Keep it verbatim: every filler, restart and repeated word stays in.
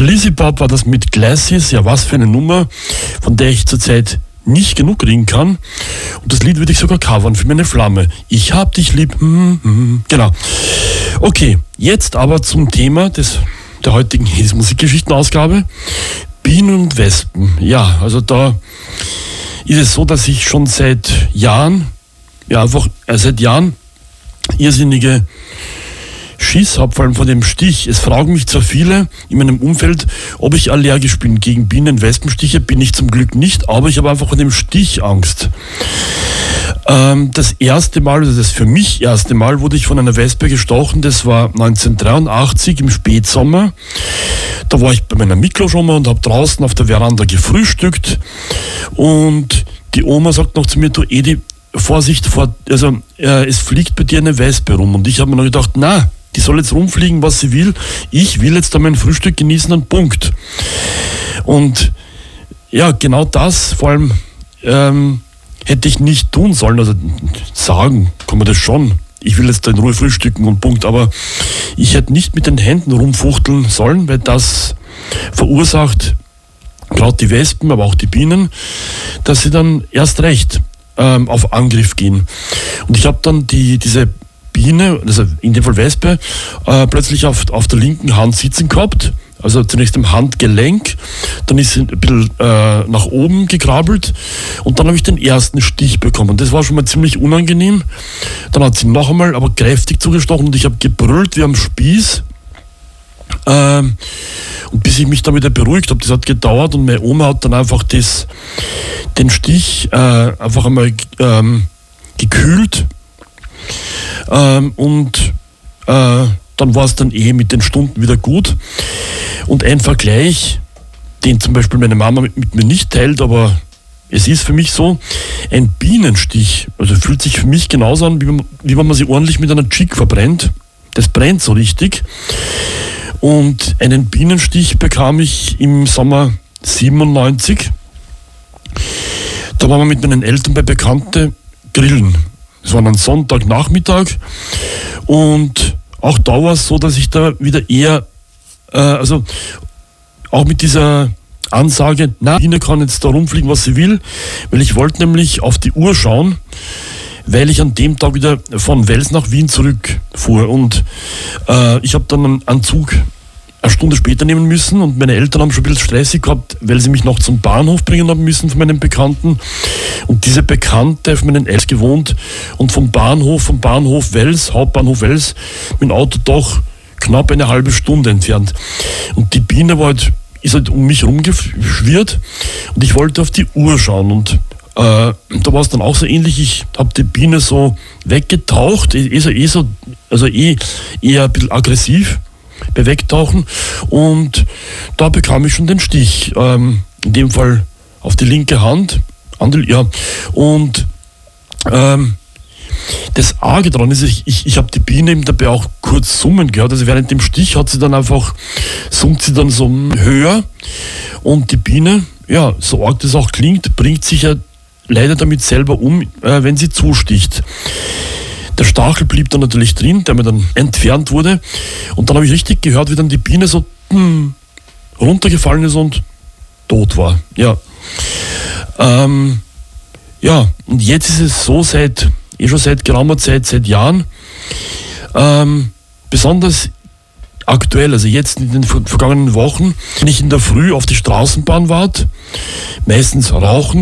Lizzy Pop war das mit Glasses, ja was für eine Nummer, von der ich zurzeit nicht genug kriegen kann. Und das Lied würde ich sogar covern für meine Flamme. Ich hab dich lieb. Hm, hm, genau. Okay, jetzt aber zum Thema des, der heutigen Musikgeschichtenausgabe. Bienen und Wespen. Ja, also da ist es so, dass ich schon seit Jahren, ja einfach äh, seit Jahren irrsinnige Schiss habe, vor allem vor dem Stich. Es fragen mich zwar viele in meinem Umfeld, ob ich allergisch bin gegen Bienen-Wespenstiche. Bin ich zum Glück nicht, aber ich habe einfach vor dem Stich Angst. Ähm, das erste Mal, also das für mich erste Mal, wurde ich von einer Wespe gestochen. Das war neunzehnhundertdreiundachtzig im Spätsommer. Da war ich bei meiner Miklo schon mal und habe draußen auf der Veranda gefrühstückt. Und die Oma sagt noch zu mir, du Edi, Vorsicht, vor, also äh, es fliegt bei dir eine Wespe rum. Und ich habe mir noch gedacht, na, die soll jetzt rumfliegen, was sie will. Ich will jetzt da mein Frühstück genießen und Punkt. Und ja, genau das, vor allem ähm, hätte ich nicht tun sollen. Also sagen kann man das schon. Ich will jetzt da in Ruhe frühstücken und Punkt. Aber ich hätte nicht mit den Händen rumfuchteln sollen, weil das verursacht, gerade die Wespen, aber auch die Bienen, dass sie dann erst recht ähm, auf Angriff gehen. Und ich habe dann die, diese Biene, also in dem Fall Wespe, äh, plötzlich auf, auf der linken Hand sitzen gehabt. Also zunächst im Handgelenk, dann ist sie ein bisschen äh, nach oben gekrabbelt und dann habe ich den ersten Stich bekommen. Das war schon mal ziemlich unangenehm. Dann hat sie noch einmal aber kräftig zugestochen und ich habe gebrüllt wie am Spieß. Ähm, und bis ich mich dann wieder beruhigt habe, das hat gedauert und meine Oma hat dann einfach das, den Stich äh, einfach einmal ähm, gekühlt. Ähm, und äh, dann war es dann eh mit den Stunden wieder gut. Und ein Vergleich, den zum Beispiel meine Mama mit, mit mir nicht teilt, aber es ist für mich so, ein Bienenstich, also fühlt sich für mich genauso an, wie, man, wie wenn man sie ordentlich mit einer Chick verbrennt. Das brennt so richtig. Und einen Bienenstich bekam ich im Sommer siebenundneunzig. Da waren wir mit meinen Eltern bei Bekannten grillen. Es war ein Sonntagnachmittag und auch da war es so, dass ich da wieder eher, äh, also auch mit dieser Ansage, na, Biene kann jetzt da rumfliegen, was sie will, weil ich wollte nämlich auf die Uhr schauen, weil ich an dem Tag wieder von Wels nach Wien zurückfuhr und äh, ich habe dann einen Zug eine Stunde später nehmen müssen und meine Eltern haben schon ein bisschen stressig gehabt, weil sie mich noch zum Bahnhof bringen haben müssen von meinem Bekannten. Und diese Bekannte auf meinen Eltern gewohnt und vom Bahnhof, vom Bahnhof Wels, Hauptbahnhof Wels, mit dem Auto doch knapp eine halbe Stunde entfernt. Und die Biene war halt, ist halt um mich rumgeschwirrt und ich wollte auf die Uhr schauen und äh, da war es dann auch so ähnlich, ich habe die Biene so weggetaucht, eh so, eh so, also eh eher ein bisschen aggressiv bei Wegtauchen und da bekam ich schon den Stich, ähm, in dem Fall auf die linke Hand, andere, ja, und ähm, das Arge daran ist, ich, ich, ich habe die Biene eben dabei auch kurz summen gehört, also während dem Stich hat sie dann einfach, summt sie dann so höher und die Biene, ja, so arg das auch klingt, bringt sich ja leider damit selber um, äh, wenn sie zusticht. Der Stachel blieb dann natürlich drin, der mir dann entfernt wurde. Und dann habe ich richtig gehört, wie dann die Biene so hm, runtergefallen ist und tot war. Ja. Ähm, ja, und jetzt ist es so, seit, eh schon seit geraumer Zeit, seit Jahren, ähm, besonders aktuell, also jetzt in den vergangenen Wochen, wenn ich in der Früh auf die Straßenbahn warte, meistens rauchen,